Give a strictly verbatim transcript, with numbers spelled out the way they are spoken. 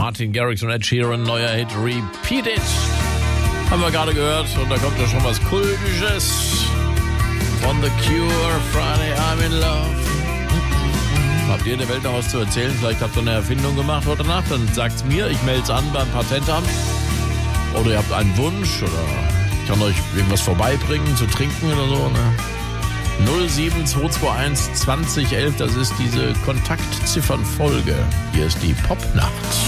Martin Garrix und Ed Sheeran, neuer Hit Repeat It. Haben wir gerade gehört und da kommt ja schon was Kultisches. Von The Cure, Friday I'm in Love. Habt ihr der Welt noch was zu erzählen? Vielleicht habt ihr eine Erfindung gemacht heute Nacht, dann sagt's mir, ich melde es an beim Patentamt. Oder ihr habt einen Wunsch oder ich kann euch irgendwas vorbeibringen zu trinken oder so. Ne? null sieben zwei zwei eins zwanzig elf, das ist diese Kontaktziffernfolge. Hier ist die Popnacht.